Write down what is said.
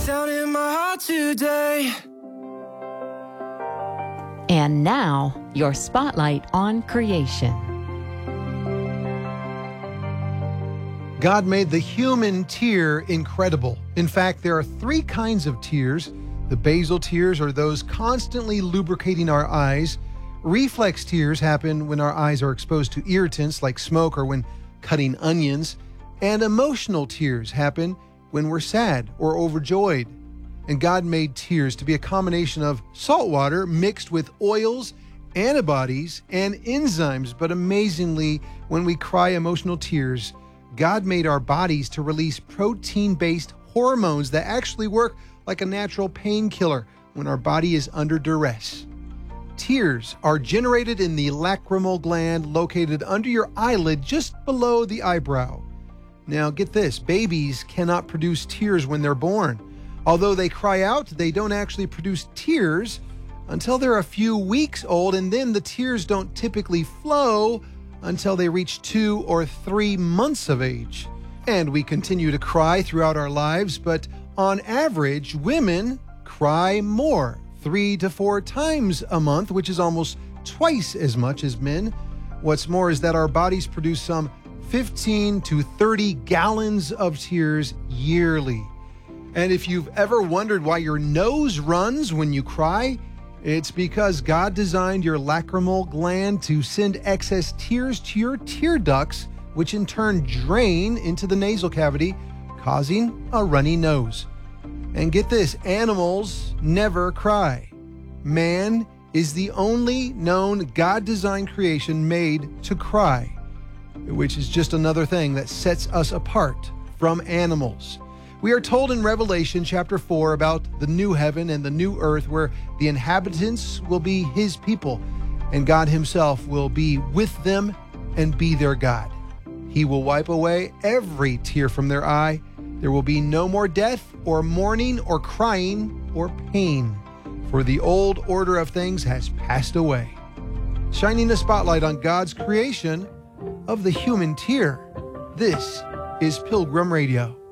down in my heart today. And now, your spotlight on creation. God made the human tear incredible. In fact, there are 3 kinds of tears. The basal tears are those constantly lubricating our eyes. Reflex tears happen when our eyes are exposed to irritants like smoke or when cutting onions. And emotional tears happen when we're sad or overjoyed. And God made tears to be a combination of salt water mixed with oils, antibodies, and enzymes. But amazingly, when we cry emotional tears, God made our bodies to release protein-based hormones that actually work like a natural painkiller when our body is under duress. Tears are generated in the lacrimal gland located under your eyelid just below the eyebrow. Now get this, babies cannot produce tears when they're born. Although they cry out, they don't actually produce tears until they're a few weeks old, and then the tears don't typically flow until they reach 2 or 3 months of age. And we continue to cry throughout our lives, but on average, women cry more, 3 to 4 times a month, which is almost twice as much as men. What's more is that our bodies produce some 15 to 30 gallons of tears yearly. And if you've ever wondered why your nose runs when you cry, it's because God designed your lacrimal gland to send excess tears to your tear ducts, which in turn drain into the nasal cavity, causing a runny nose. And get this, animals never cry. Man is the only known God-designed creation made to cry, which is just another thing that sets us apart from animals. We are told in Revelation chapter 4 about the new heaven and the new earth where the inhabitants will be his people and God himself will be with them and be their God. He will wipe away every tear from their eye. There will be no more death or mourning or crying or pain, for the old order of things has passed away. Shining a spotlight on God's creation of the human tear. This is Pilgrim Radio.